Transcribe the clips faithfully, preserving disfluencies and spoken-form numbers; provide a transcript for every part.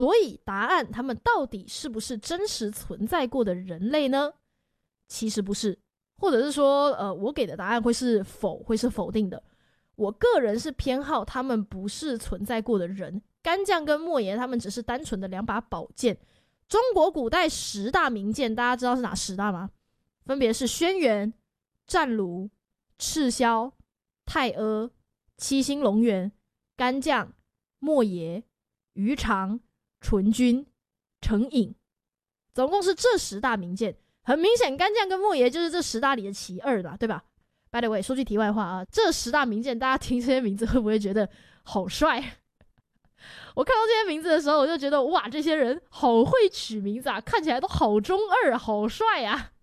所以答案，他们到底是不是真实存在过的人类呢？其实不是，或者是说，呃，我给的答案会是否，会是否定的。我个人是偏好他们不是存在过的人，干将跟莫邪他们只是单纯的两把宝剑。中国古代十大名剑，大家知道是哪十大吗？分别是轩辕、战卢、赤霄、太阿、七星龙元、干将、莫邪、于常、纯君、程颖，总共是这十大名剑。很明显，干将跟莫邪就是这十大里的其二啦，对吧？ By the way， 说句题外话啊，这十大名剑大家听这些名字会不会觉得好帅？我看到这些名字的时候，我就觉得哇，这些人好会取名字啊，看起来都好中二，好帅啊！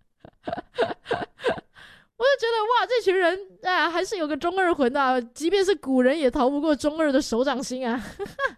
我就觉得哇，这群人啊，还是有个中二魂的、啊，即便是古人也逃不过中二的手掌心啊！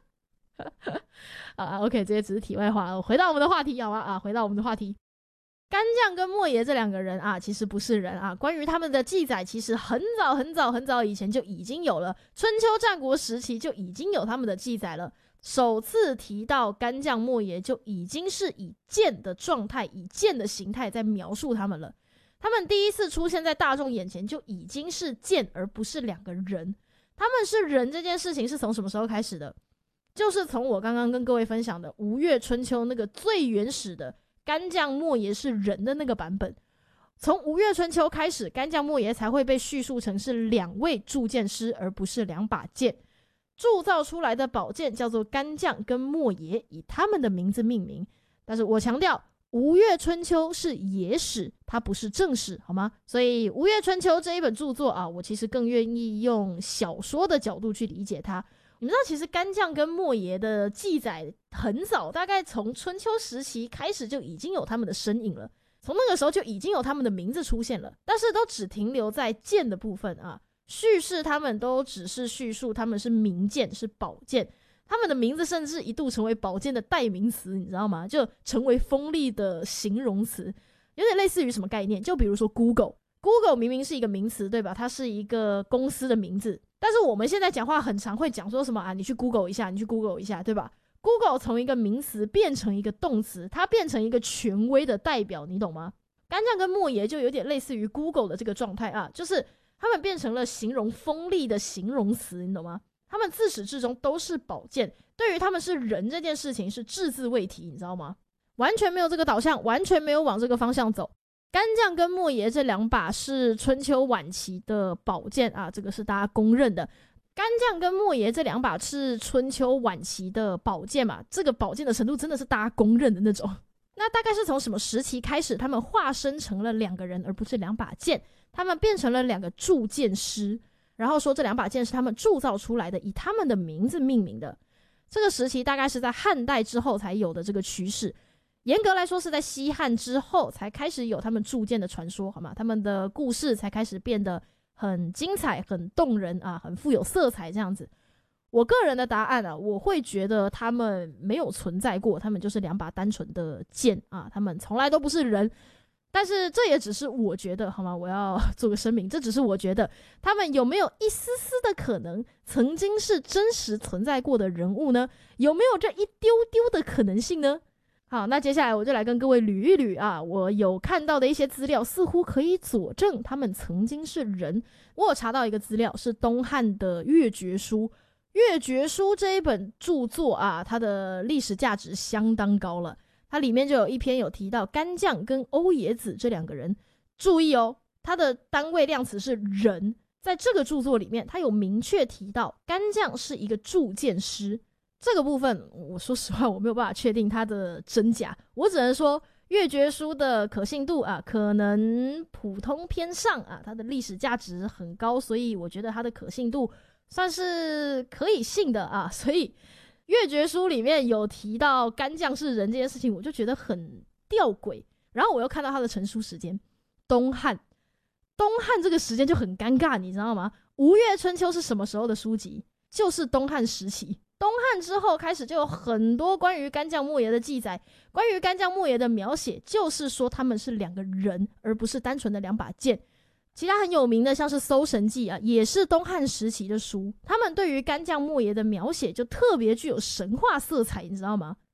啊 ，OK， 这些只是题外话，回到我们的话题好吗？啊，回到我们的话题。干将跟莫邪这两个人啊，其实不是人啊。关于他们的记载，其实很早很早很早以前就已经有了，春秋战国时期就已经有他们的记载了。首次提到干将莫邪，就已经是以剑的状态、以剑的形态在描述他们了。他们第一次出现在大众眼前，就已经是剑，而不是两个人。他们是人这件事情是从什么时候开始的？就是从我刚刚跟各位分享的吴越春秋那个最原始的干将莫邪是人的那个版本，从吴越春秋开始，干将莫邪才会被叙述成是两位铸剑师，而不是两把剑。铸造出来的宝剑叫做干将跟莫邪，以他们的名字命名。但是我强调，吴越春秋是野史，它不是正史，好吗？所以吴越春秋这一本著作啊，我其实更愿意用小说的角度去理解它。你们知道其实干将跟莫邪的记载很早，大概从春秋时期开始就已经有他们的身影了，从那个时候就已经有他们的名字出现了，但是都只停留在剑的部分啊，叙事他们都只是叙述他们是名剑，是宝剑，他们的名字甚至一度成为宝剑的代名词，你知道吗？就成为锋利的形容词，有点类似于什么概念？就比如说 Google， Google 明明是一个名词，对吧？它是一个公司的名字，但是我们现在讲话很常会讲说什么啊？你去 Google 一下，你去 Google 一下，对吧？ Google 从一个名词变成一个动词，它变成一个权威的代表，你懂吗？干将跟莫邪就有点类似于 Google 的这个状态啊，就是他们变成了形容锋利的形容词，你懂吗？他们自始至终都是宝剑，对于他们是人这件事情是只字未提，你知道吗？完全没有这个导向，完全没有往这个方向走。干将跟莫邪这两把是春秋晚期的宝剑啊，这个是大家公认的。干将跟莫邪这两把是春秋晚期的宝剑嘛，这个宝剑的程度真的是大家公认的那种。那大概是从什么时期开始，他们化身成了两个人，而不是两把剑？他们变成了两个铸剑师，然后说这两把剑是他们铸造出来的，以他们的名字命名的。这个时期大概是在汉代之后才有的这个趋势。严格来说是在西汉之后才开始有他们铸剑的传说，好吗？他们的故事才开始变得很精彩、很动人啊，很富有色彩这样子。我个人的答案啊，我会觉得他们没有存在过，他们就是两把单纯的剑啊，他们从来都不是人。但是这也只是我觉得，好吗？我要做个声明，这只是我觉得，他们有没有一丝丝的可能曾经是真实存在过的人物呢？有没有这一丢丢的可能性呢？好，那接下来我就来跟各位捋一捋啊，我有看到的一些资料似乎可以佐证他们曾经是人。我有查到一个资料，是东汉的《越绝书》。《越绝书》这一本著作啊，它的历史价值相当高了。它里面就有一篇有提到干将跟欧冶子这两个人。注意哦，它的单位量词是人。在这个著作里面，它有明确提到干将是一个铸剑师。这个部分我说实话我没有办法确定它的真假，我只能说越绝书的可信度啊，可能普通偏上啊，它的历史价值很高，所以我觉得它的可信度算是可以信的啊。所以越绝书里面有提到干将是人这件事情，我就觉得很吊诡。然后我又看到它的成书时间，东汉，东汉这个时间就很尴尬，你知道吗？吴越春秋是什么时候的书籍？就是东汉时期。东汉之后开始就有很多关于干将莫邪的记载，关于干将莫邪的描写，就是说他们是两个人，而不是单纯的两把剑。其他很有名的像是《搜神记》啊，也是东汉时期的书，他们对于干将莫邪的描写就特别具有神话色彩，你知道吗？